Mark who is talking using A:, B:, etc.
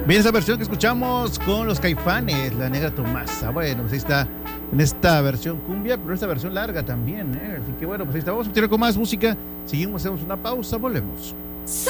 A: Bien, esa versión que escuchamos con los Caifanes, La Negra Tomasa. Bueno, pues ahí está, en esta versión cumbia, pero esta versión larga también, ¿eh? Así que bueno, pues ahí está. Vamos a continuar con más música. Seguimos, hacemos una pausa, volvemos.